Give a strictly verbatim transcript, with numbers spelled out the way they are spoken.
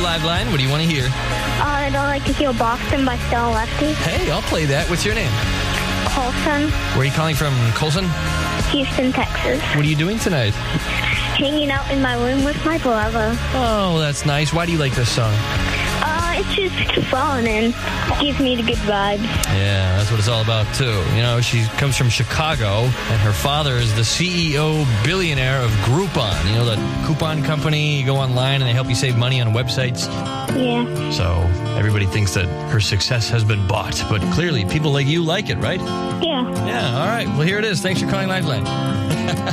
Liveline. What do you want to hear? Uh, I'd like to hear Boston by Stella Lefty. Hey, I'll play that. What's your name? Colson, Where are you calling from, Colson? Houston, Texas. What are you doing tonight? Hanging out in my room with my brother. Oh, that's nice. Why do you like this song? Uh, it's just fun and gives me the good vibes. Yeah, that's what it's all about, too. You know, she comes from Chicago, and her father is the C E O billionaire of Groupon. You know, that coupon company. You go online, and they help you save money on websites. Yeah. So everybody thinks that her success has been bought, but clearly people like you like it, right? Yeah. Yeah, all right. Well, here it is. Thanks for calling Lifeline.